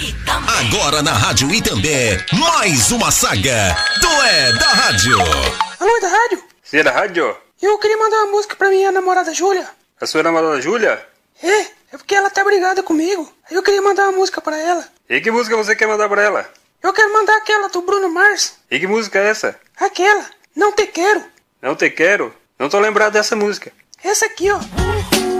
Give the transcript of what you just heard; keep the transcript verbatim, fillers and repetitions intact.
Agora na Rádio Itambé, mais uma saga do É da Rádio. Alô, é da rádio? Sim, é da rádio? Eu queria mandar uma música pra minha namorada Júlia. A sua namorada Júlia? É, é porque ela tá brigada comigo. Aí eu queria mandar uma música pra ela. E que música você quer mandar pra ela? Eu quero mandar aquela do Bruno Mars. E que música é essa? Aquela, Não Te Quero. Não Te Quero? Não tô lembrado dessa música. Essa aqui, ó.